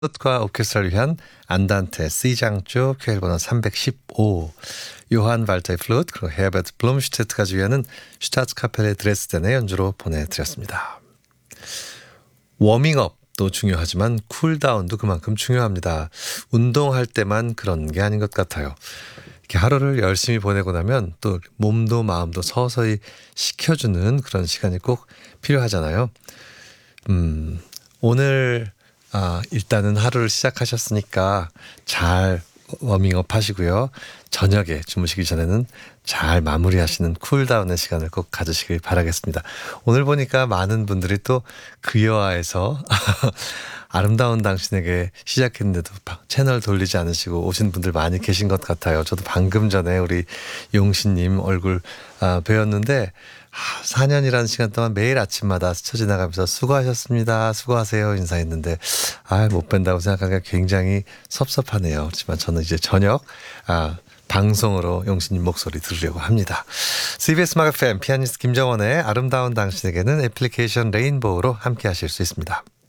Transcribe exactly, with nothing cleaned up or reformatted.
과 오케스트라를 위한 안단테 C장조 큐엘 번호 삼백십오, 요한 발터의 플루트 그리고 헤베트 블룸슈테트가 주의하는 슈타츠카펠의 드레스덴의 연주로 보내드렸습니다. 워밍업도 중요하지만 쿨다운도 그만큼 중요합니다. 운동할 때만 그런 게 아닌 것 같아요. 이렇게 하루를 열심히 보내고 나면 또 몸도 마음도 서서히 식혀주는 그런 시간이 꼭 필요하잖아요. 음, 오늘 아, 일단은 하루를 시작하셨으니까 잘 워밍업 하시고요. 저녁에 주무시기 전에는 잘 마무리하시는 쿨다운의 시간을 꼭 가지시길 바라겠습니다. 오늘 보니까 많은 분들이 또 그여아에서 아름다운 당신에게 시작했는데도 채널 돌리지 않으시고 오신 분들 많이 계신 것 같아요. 저도 방금 전에 우리 용신님 얼굴 아, 배웠는데 아, 사 년이라는 시간 동안 매일 아침마다 스쳐 지나가면서 수고하셨습니다. 수고하세요 인사했는데 아, 못 뵌다고 생각하니까 굉장히 섭섭하네요. 하지만 저는 이제 저녁 아, 방송으로 용신님 목소리 들으려고 합니다. 씨비에스 마가팬 피아니스트 김정원의 아름다운 당신에게는 애플리케이션 레인보우로 함께 하실 수 있습니다.